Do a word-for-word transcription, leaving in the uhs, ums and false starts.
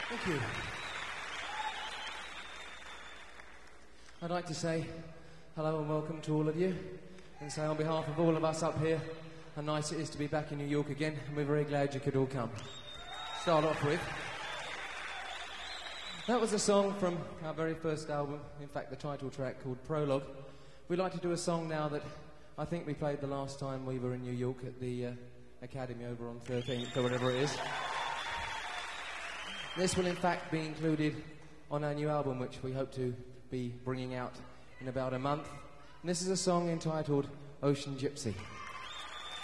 Thank you. I'd like to say hello and welcome to all of you, and say on behalf of all of us up here how nice it is to be back in New York again, and we're very glad you could all come. Start off with, that was a song from our very first album, in fact the title track called Prologue. We'd like to do a song now that I think we played the last time we were in New York at the uh, Academy over on thirteenth or whatever it is. This will in fact be included on our new album, which we hope to be bringing out in about a month. And this is a song entitled Ocean Gypsy.